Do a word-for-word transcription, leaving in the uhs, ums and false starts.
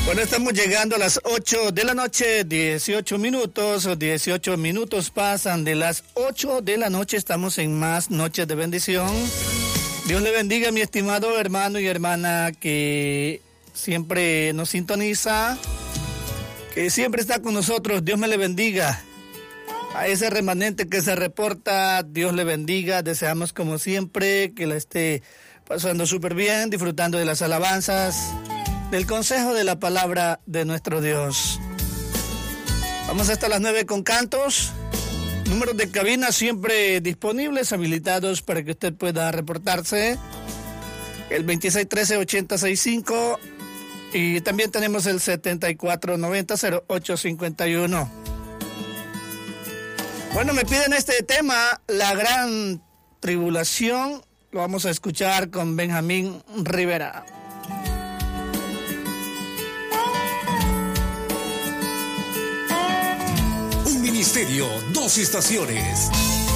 Bueno, estamos llegando a las ocho de la noche, dieciocho minutos, dieciocho minutos pasan de las ocho de la noche, estamos en más Noches de Bendición. Dios le bendiga, mi estimado hermano y hermana que siempre nos sintoniza, que siempre está con nosotros. Dios me le bendiga. A ese remanente que se reporta, Dios le bendiga. Deseamos como siempre que la esté pasando súper bien, disfrutando de las alabanzas, del consejo de la palabra de nuestro Dios. Vamos hasta las nueve con cantos. Números de cabina siempre disponibles, habilitados para que usted pueda reportarse. El veintiséis trece ochenta sesenta y cinco y también tenemos el setenta y cuatro noventa cero ocho cincuenta y uno. Bueno, me piden este tema, la gran tribulación. Lo vamos a escuchar con Benjamín Rivera. Un ministerio, dos estaciones.